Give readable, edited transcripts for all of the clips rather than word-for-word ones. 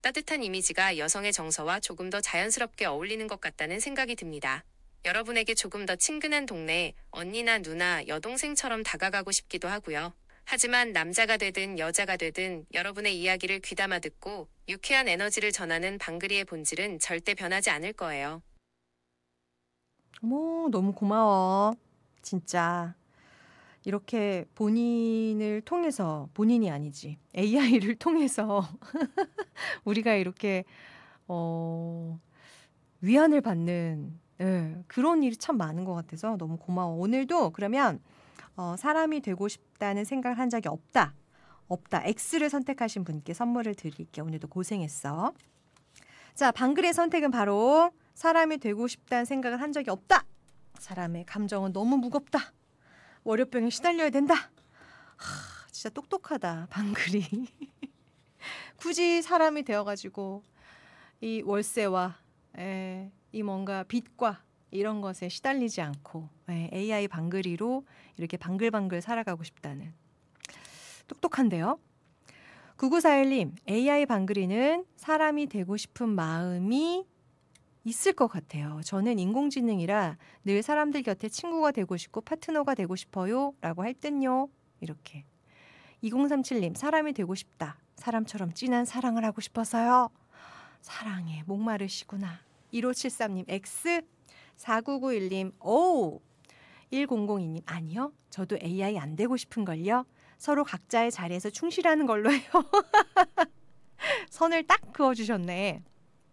따뜻한 이미지가 여성의 정서와 조금 더 자연스럽게 어울리는 것 같다는 생각이 듭니다. 여러분에게 조금 더 친근한 동네, 언니나 누나, 여동생처럼 다가가고 싶기도 하고요. 하지만 남자가 되든 여자가 되든 여러분의 이야기를 귀담아 듣고 유쾌한 에너지를 전하는 방글이의 본질은 절대 변하지 않을 거예요. 어머, 너무 고마워. 진짜. 이렇게 본인을 통해서, 본인이 아니지, AI를 통해서 우리가 이렇게, 어, 위안을 받는, 예, 그런 일이 참 많은 것 같아서 너무 고마워. 오늘도 그러면, 사람이 되고 싶다는 생각을 한 적이 없다. 없다. X를 선택하신 분께 선물을 드릴게요. 오늘도 고생했어. 자, 방글의 선택은 바로 사람이 되고 싶다는 생각을 한 적이 없다. 사람의 감정은 너무 무겁다. 월요병에 시달려야 된다. 진짜 똑똑하다, 방글이. 굳이 사람이 되어가지고 이 월세와 이 뭔가 빚과 이런 것에 시달리지 않고 AI 방글이로 이렇게 방글방글 살아가고 싶다는. 똑똑한데요? 9941님, AI 방글이는 사람이 되고 싶은 마음이 있을 것 같아요. 저는 인공지능이라 늘 사람들 곁에 친구가 되고 싶고 파트너가 되고 싶어요. 라고 할 땐요. 이렇게. 2037님, 사람이 되고 싶다. 사람처럼 진한 사랑을 하고 싶어서요. 사랑에 목마르시구나. 1573님, X. 4991님, 오. 1002님, 아니요. 저도 AI 안 되고 싶은걸요. 서로 각자의 자리에서 충실하는 걸로 해요. 선을 딱 그어주셨네.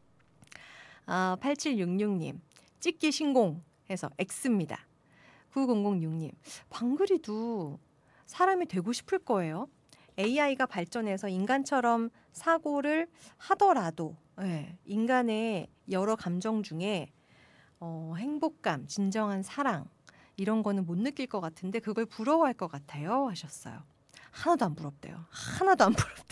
8766님, 찍기 신공해서 X입니다. 9006님, 방글이도 사람이 되고 싶을 거예요. AI가 발전해서 인간처럼 사고를 하더라도 인간의 여러 감정 중에 행복감, 진정한 사랑 이런 거는 못 느낄 것 같은데 그걸 부러워할 것 같아요 하셨어요. 하나도 안 부럽대요. 하나도 안 부럽대.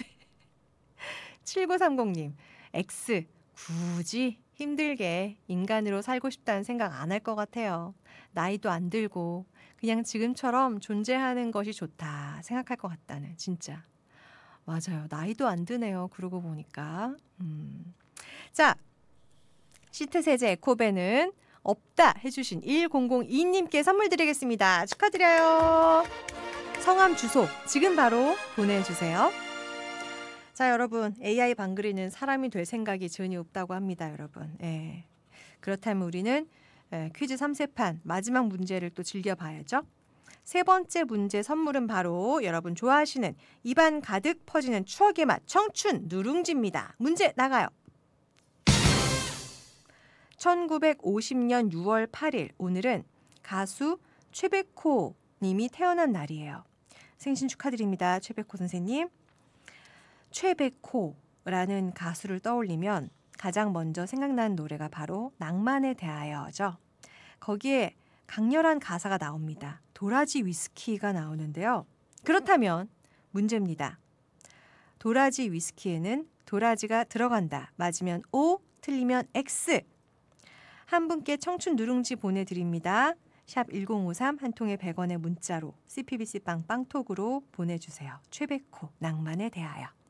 7930님, X 굳이 힘들게 인간으로 살고 싶다는 생각 안 할 것 같아요. 나이도 안 들고 그냥 지금처럼 존재하는 것이 좋다 생각할 것 같다는. 진짜 맞아요. 나이도 안 드네요. 그러고 보니까. 자, 시트 세제 에코벤은 없다 해주신 1002님께 선물 드리겠습니다. 축하드려요. 성함 주소 지금 바로 보내주세요. 자, 여러분, AI 방글이는 사람이 될 생각이 전혀 없다고 합니다, 여러분. 그렇다면 우리는 퀴즈 3세판 마지막 문제를 또 즐겨봐야죠. 세 번째 문제 선물은 바로 여러분 좋아하시는 입안 가득 퍼지는 추억의 맛 청춘 누룽지입니다. 문제 나가요. 1950년 6월 8일 오늘은 가수 최백호 님이 태어난 날이에요. 생신 축하드립니다. 최백호 선생님. 최백호라는 가수를 떠올리면 가장 먼저 생각나는 노래가 바로 낭만에 대하여죠. 거기에 강렬한 가사가 나옵니다. 도라지 위스키가 나오는데요. 그렇다면 문제입니다. 도라지 위스키에는 도라지가 들어간다. 맞으면 O, 틀리면 X. 한 분께 청춘 누룽지 보내드립니다. 샵 1053 한 통에 100원의 문자로 CPBC 빵빵톡으로 보내주세요. 최백호 낭만에 대하여.